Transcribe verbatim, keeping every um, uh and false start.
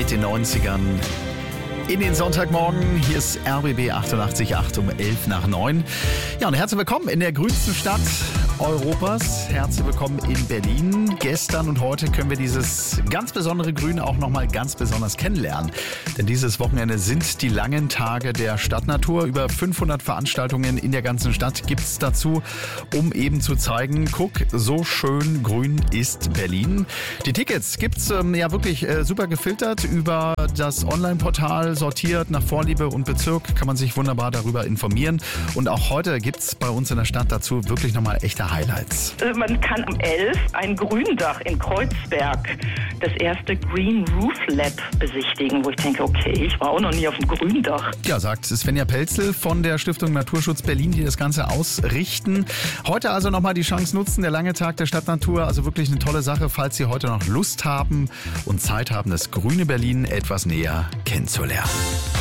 mit den neunzigern in den Sonntagmorgen. Hier ist R B B achtundachtzig Komma acht um elf nach neun. Ja, und herzlich willkommen in der grünsten Stadt Europas. Herzlich willkommen in Berlin. Gestern und heute können wir dieses ganz besondere Grün auch nochmal ganz besonders kennenlernen. Denn dieses Wochenende sind die langen Tage der Stadtnatur. Über fünfhundert Veranstaltungen in der ganzen Stadt gibt es dazu, um eben zu zeigen, guck, so schön grün ist Berlin. Die Tickets gibt es ähm, ja wirklich äh, super gefiltert über das Online-Portal, sortiert nach Vorliebe und Bezirk, kann man sich wunderbar darüber informieren. Und auch heute gibt es bei uns in der Stadt dazu wirklich nochmal echte Highlights. Man kann um elf ein Gründach in Kreuzberg, das erste Green Roof Lab, besichtigen, wo ich denke, okay, ich war auch noch nie auf dem Gründach. Ja, sagt Svenja Pelzel von der Stiftung Naturschutz Berlin, die das Ganze ausrichten. Heute also nochmal die Chance nutzen, der lange Tag der Stadtnatur, also wirklich eine tolle Sache, falls Sie heute noch Lust haben und Zeit haben, das grüne Berlin etwas näher kennenzulernen.